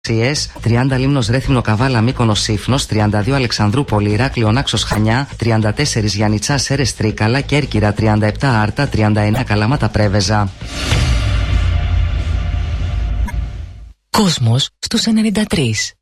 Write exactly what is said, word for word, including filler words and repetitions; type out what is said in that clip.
τριάντα Λίμνος Ρέθυμνο Καβάλα Μύκονος Σύφνος, τριάντα δύο Αλεξανδρούπολη Ηράκλειο Νάξος Χανιά, τριάντα τέσσερα Γιαννιτσά Σέρες Τρίκαλα, Κέρκυρα τριάντα επτά Άρτα, τριάντα εννέα Καλαμάτα Πρέβεζα. Κόσμος στους ενενήντα τρία.